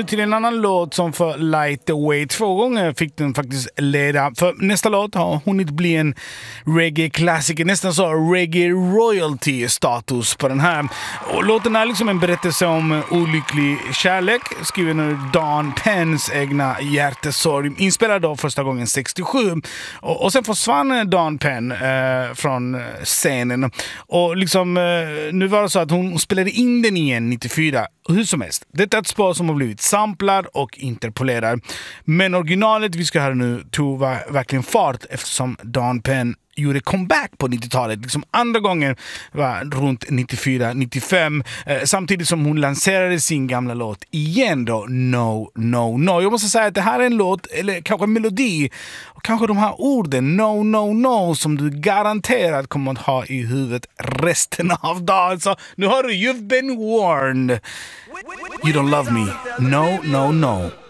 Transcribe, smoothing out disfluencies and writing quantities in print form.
till en annan låt som för Light Away. 2 gånger fick den faktiskt leda. För nästa låt har hunnit bli en reggae-klassiker. Nästan så reggae-royalty-status på den här. Och låten är liksom en berättelse om olycklig kärlek. Skriven ur Don Penns egna hjärtesorg. Inspelad då första gången 67. Och sen försvann Don Penn från scenen. Och liksom, nu var det så att hon spelade in den igen 94. Hur som helst. Detta är ett spår som har blivit samplad och interpolerad. Men originalet vi ska höra nu tog verkligen fart eftersom Don Penn gjorde comeback på 90-talet. Liksom andra gången var runt 94-95. Samtidigt som hon lanserade sin gamla låt igen då, No, No, No. Jag måste säga att det här är en låt, eller kanske en melodi, och kanske de här orden, No, No, No, som du garanterat kommer att ha i huvudet resten av dagen. Så nu har du, you've been warned. You don't love me. No, no, no.